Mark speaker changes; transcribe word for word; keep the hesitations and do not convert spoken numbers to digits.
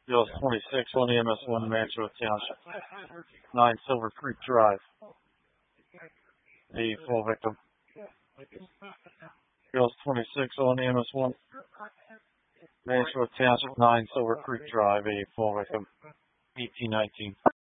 Speaker 1: Bills twenty-six on E M S one, Mantua Township. nine Silver Creek Drive. A full victim. Bills twenty-six on E M S one, Mantua Township. nine Silver Creek Drive. A full victim. eighteen nineteen.